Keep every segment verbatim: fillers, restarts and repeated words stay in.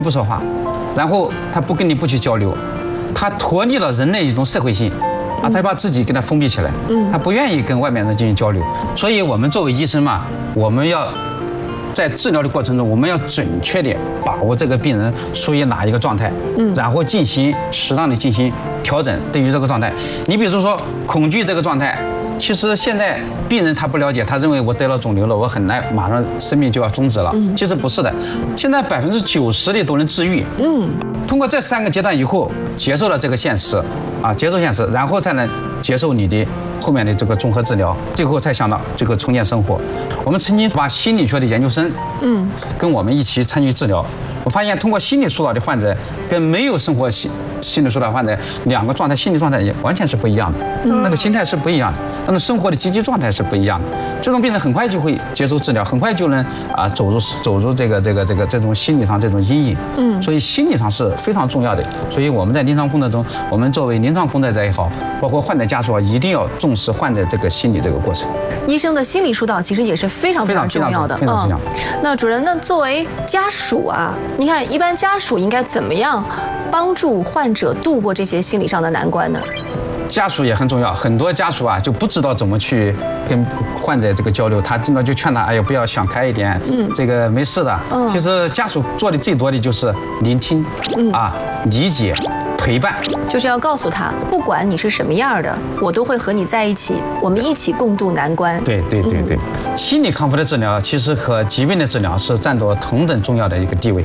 不说话，然后他不跟你不去交流，他脱离了人类一种社会性。啊，他把自己给他封闭起来，他不愿意跟外面人进行交流，所以我们作为医生嘛，我们要在治疗的过程中，我们要准确地把握这个病人属于哪一个状态，然后进行适当的进行调整。对于这个状态，你比如说恐惧这个状态，其实现在病人他不了解，他认为我得了肿瘤了，我很难马上生命就要终止了。其实不是的，现在百分之九十的都能治愈。嗯，通过这三个阶段以后，接受了这个现实，啊，接受现实，然后才能接受你的后面的这个综合治疗，最后才想到这个重建生活。我们曾经把心理学的研究生，嗯，跟我们一起参与治疗。我发现，通过心理疏导的患者跟没有生活心心理疏导患者两个状态，心理状态也完全是不一样的，那个心态是不一样的，那么生活的积极状态是不一样的。这种病人很快就会接受治疗，很快就能啊走入走入这个这个这个这种心理上这种阴影。嗯，所以心理上是非常重要的。所以我们在临床工作中，我们作为临床工作者也好，包括患者家属啊，一定要重视患者这个心理这个过程。 医生的心理疏导其实也是非常非常重要的。 非常重要。 那主任，那作为家属啊，你看一般家属应该怎么样帮助患者度过这些心理上的难关呢？ 家属也很重要，很多家属啊就不知道怎么去跟患者这个交流，他经常就劝他，哎呀，不要想开一点，嗯，这个没事的。嗯，其实家属做的最多的就是聆听，嗯啊，理解。陪伴就是要告诉他，不管你是什么样的，我都会和你在一起，我们一起共度难关。 对对对对，嗯、心理康复的治疗其实和疾病的治疗是占着同等重要的一个地位。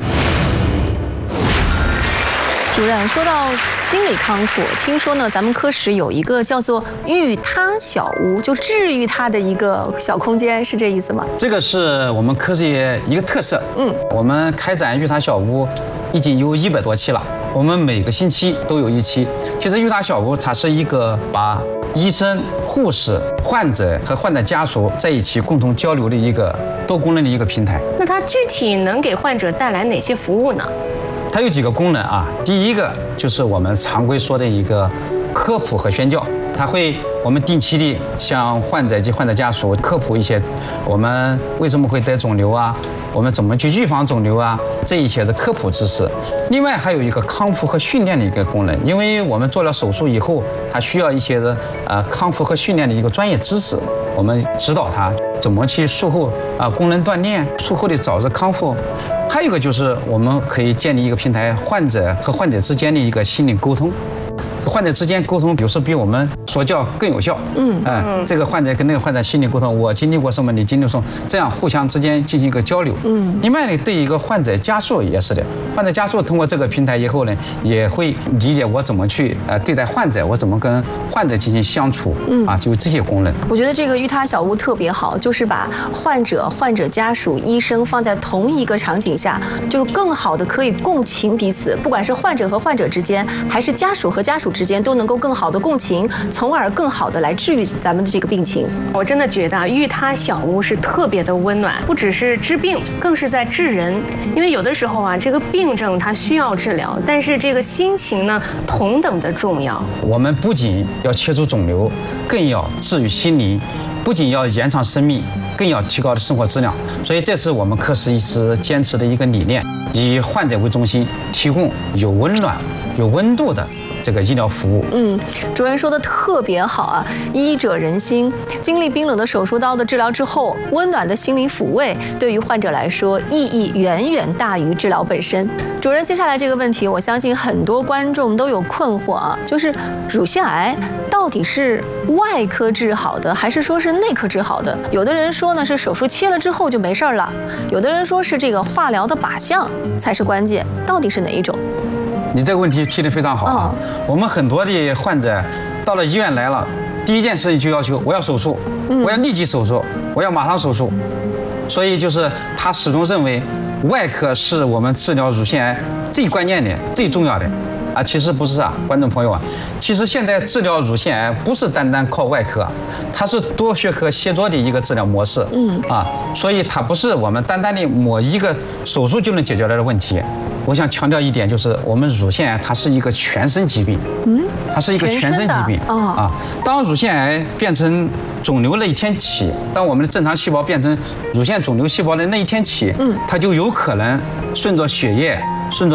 主任，说到心理康复，听说呢，咱们科室有一个叫做愈他小屋，就治愈他的一个小空间，是这意思吗？ 这个是我们科室一个特色。嗯，我们开展愈他小屋已经有一百多期了。我们每个星期都有一期。其实愈他小屋它是一个把医生、护士、患者和患者家属在一起共同交流的一个多功能的一个平台。 那它具体能给患者带来哪些服务呢？ 它有几个功能啊。第一个就是我们常规说的一个科普和宣教，它会我们定期的向患者及患者家属科普一些我们为什么会得肿瘤啊，我们怎么去预防肿瘤啊，这一些的科普知识。另外还有一个康复和训练的一个功能，因为我们做了手术以后，它需要一些的呃康复和训练的一个专业知识，我们指导他怎么去术后啊功能锻炼，术后的早日康复。还有一个就是我们可以建立一个平台，患者和患者之间的一个心理沟通。患者之间沟通，有时比我们说教更有效。嗯，哎、呃，这个患者跟那个患者心理沟通，我经历过什么，你经历过什么，这样互相之间进行一个交流。嗯，另外呢，对一个患者家属也是的，患者家属通过这个平台以后呢，也会理解我怎么去呃对待患者，我怎么跟患者进行相处。嗯，啊，就这些功能。 我觉得这个愈他小屋特别好，就是把患者、患者家属、医生放在同一个场景下，就是更好的可以共情彼此，不管是患者和患者之间，还是家属和家属之间，都能够更好的共情，从而更好的来治愈咱们的这个病情。 我真的觉得愈他小屋是特别的温暖，不只是治病，更是在治人。因为有的时候啊，这个病症它需要治疗，但是这个心情呢，同等的重要。 我们不仅要切除肿瘤，更要治愈心灵，不仅要延长生命，更要提高的生活质量。所以这是我们科室一直坚持的一个理念，以患者为中心，提供有温暖、有温度的这个医疗服务。 嗯，主任说的特别好啊，医者仁心。经历冰冷的手术刀的治疗之后，温暖的心理抚慰，对于患者来说意义远远大于治疗本身。主任，接下来这个问题，我相信很多观众都有困惑啊，就是乳腺癌到底是外科治好的，还是说是内科治好的？有的人说呢是手术切了之后就没事了，有的人说是这个化疗的靶向才是关键，到底是哪一种？ 你这个问题提得非常好啊！哦、我们很多的患者到了医院来了，第一件事情就要求我要手术，嗯、我要立即手术，我要马上手术。所以就是他始终认为外科是我们治疗乳腺癌最关键的、最重要的啊！其实不是啊，观众朋友啊，其实现在治疗乳腺癌不是单单靠外科，它是多学科协作的一个治疗模式。嗯啊，所以它不是我们单单的某一个手术就能解决的问题。我想强调一点，就是我们乳腺癌它是一个全身疾病，嗯，它是一个全身疾病啊。当乳腺癌变成肿瘤那一天起，当我们的正常细胞变成乳腺肿瘤细胞的那一天起，嗯，它就有可能顺着血液